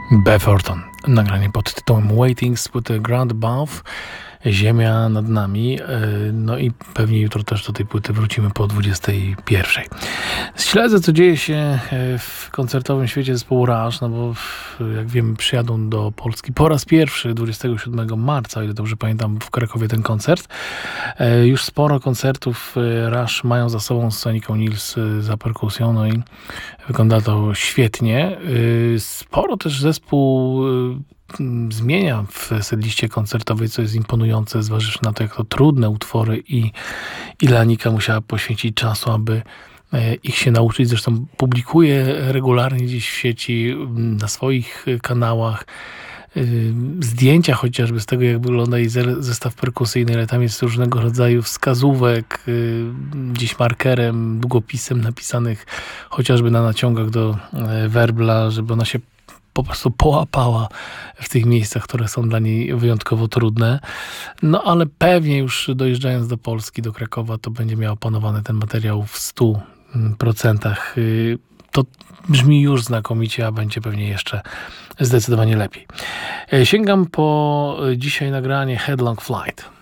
Beth Orton. Nagranie pod tytułem Waiting z płyty Ground Above. Ziemia nad nami. No i pewnie jutro też do tej płyty wrócimy po 21. Śledzę, co dzieje się w koncertowym świecie zespołu Rush, no bo jak wiemy, przyjadą do Polski po raz pierwszy 27 marca, o ile dobrze pamiętam, w Krakowie ten koncert. Już sporo koncertów Rush mają za sobą z Soniką Nils za perkusją, no i wygląda to świetnie. Sporo też zespół zmienia w setliście koncertowej, co jest imponujące, zważywszy na to, jak to trudne utwory i ile Anika musiała poświęcić czasu, aby ich się nauczyć. Zresztą publikuje regularnie gdzieś w sieci, na swoich kanałach zdjęcia chociażby z tego, jak wygląda jej zestaw perkusyjny, ale tam jest różnego rodzaju wskazówek, gdzieś markerem, długopisem napisanych chociażby na naciągach do werbla, żeby ona się po prostu połapała w tych miejscach, które są dla niej wyjątkowo trudne. No ale pewnie już dojeżdżając do Polski, do Krakowa, to będzie miał opanowany ten materiał w 100%. To brzmi już znakomicie, a będzie pewnie jeszcze zdecydowanie lepiej. Sięgam po dzisiaj nagranie Headlong Flight.